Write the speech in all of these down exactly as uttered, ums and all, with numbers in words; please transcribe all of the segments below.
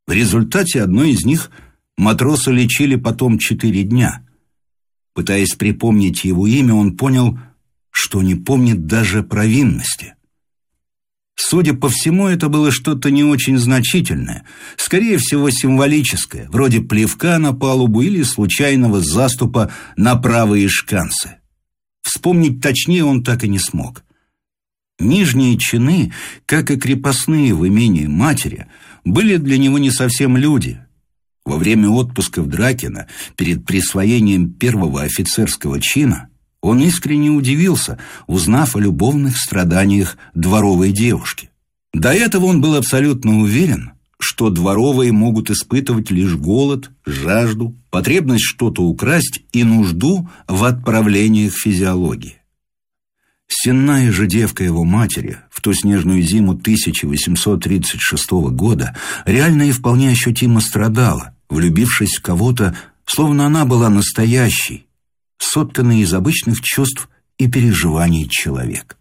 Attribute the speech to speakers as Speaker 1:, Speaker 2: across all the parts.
Speaker 1: В результате одной из них матроса лечили потом четыре дня. Пытаясь припомнить его имя, он понял, что не помнит даже провинности. Судя по всему, это было что-то не очень значительное, скорее всего символическое, вроде плевка на палубу или случайного заступа на правые шканцы. Вспомнить точнее он так и не смог. Нижние чины, как и крепостные в имении матери, были для него не совсем люди. Во время отпуска в Дракино, перед присвоением первого офицерского чина, он искренне удивился, узнав о любовных страданиях дворовой девушки. До этого он был абсолютно уверен, что дворовые могут испытывать лишь голод, жажду, потребность что-то украсть и нужду в отправлениях физиологии. Сенная же девка его матери в ту снежную зиму тысяча восемьсот тридцать шестого года реально и вполне ощутимо страдала, влюбившись в кого-то, словно она была настоящей, сотканный из обычных чувств и переживаний человек.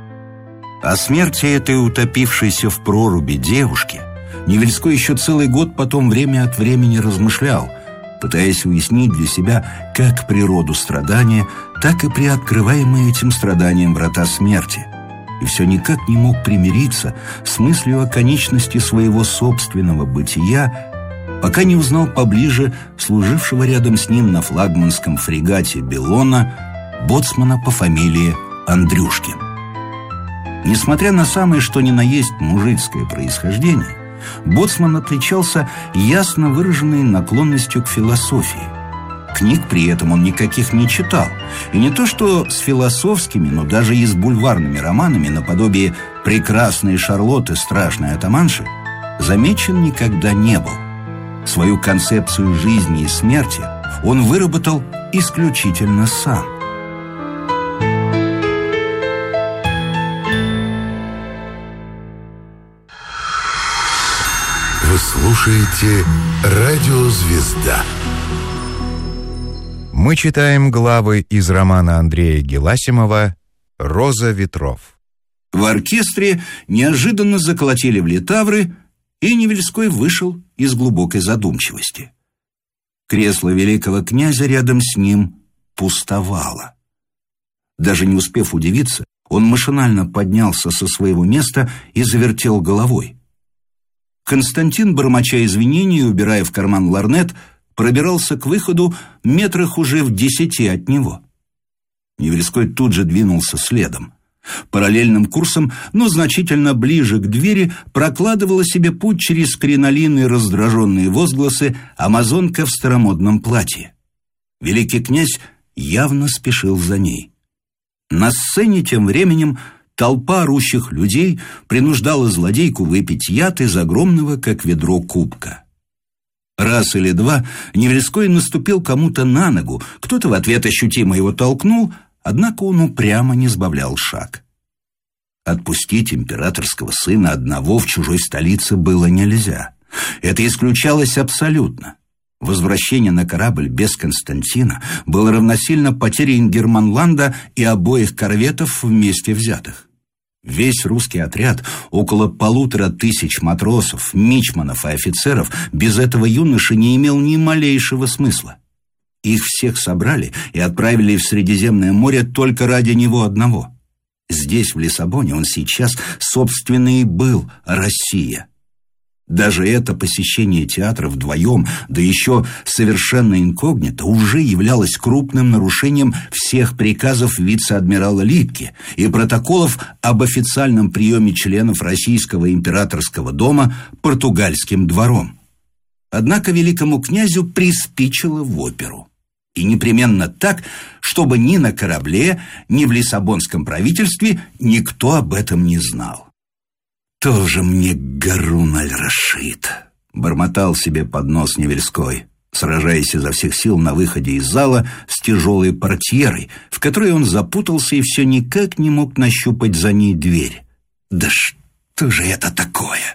Speaker 1: О смерти этой утопившейся в проруби девушки Невельской еще целый год потом время от времени размышлял, пытаясь уяснить для себя как природу страдания, так и приоткрываемые этим страданием врата смерти, и все никак не мог примириться с мыслью о конечности своего собственного бытия, пока не узнал поближе служившего рядом с ним на флагманском фрегате Беллона боцмана по фамилии Андрюшкин. Несмотря на самое что ни на есть мужицкое происхождение, боцман отличался ясно выраженной наклонностью к философии. Книг при этом он никаких не читал, и не то что с философскими, но даже и с бульварными романами наподобие «Прекрасной Шарлотты, страшной атаманши» замечен никогда не был. Свою концепцию жизни и смерти он выработал исключительно сам.
Speaker 2: Вы слушаете «Радио Звезда».
Speaker 3: Мы читаем главы из романа Андрея Геласимова «Роза ветров».
Speaker 1: В оркестре неожиданно заколотили в литавры, и Невельской вышел из глубокой задумчивости. Кресло великого князя рядом с ним пустовало. Даже не успев удивиться, он машинально поднялся со своего места и завертел головой. Константин, бормоча извинений и убирая в карман лорнет, пробирался к выходу метрах уже в десяти от него. Невельской тут же двинулся следом. Параллельным курсом, но значительно ближе к двери, прокладывала себе путь через кринолин и раздраженные возгласы амазонка в старомодном платье. Великий князь явно спешил за ней. На сцене тем временем толпа орущих людей принуждала злодейку выпить яд из огромного, как ведро, кубка. Раз или два Невельской наступил кому-то на ногу, кто-то в ответ ощутимо его толкнул, однако он упрямо не сбавлял шаг. Отпустить императорского сына одного в чужой столице было нельзя. Это исключалось абсолютно. Возвращение на корабль без Константина было равносильно потере Ингерманланда и обоих корветов вместе взятых. Весь русский отряд, около полутора тысяч матросов, мичманов и офицеров, без этого юноши не имел ни малейшего смысла. Их всех собрали и отправили в Средиземное море только ради него одного. Здесь, в Лиссабоне, он сейчас, собственно, и был Россия. Даже это посещение театра вдвоем, да еще совершенно инкогнито, уже являлось крупным нарушением всех приказов вице-адмирала Липки и протоколов об официальном приеме членов Российского императорского дома португальским двором. Однако великому князю приспичило в оперу. И непременно так, чтобы ни на корабле, ни в лиссабонском правительстве никто об этом не знал. «Тоже мне Гарун аль-Рашид», — бормотал себе под нос Невельской, сражаясь изо всех сил на выходе из зала с тяжелой портьерой, в которой он запутался и все никак не мог нащупать за ней дверь. «Да что же это такое?»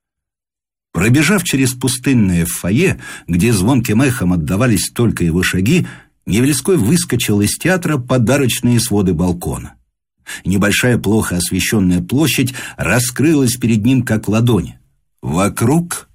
Speaker 1: Пробежав через пустынное фойе, где звонким эхом отдавались только его шаги, Невельской выскочил из театра под арочные своды балкона. Небольшая, плохо освещенная площадь раскрылась перед ним как ладонь. Вокруг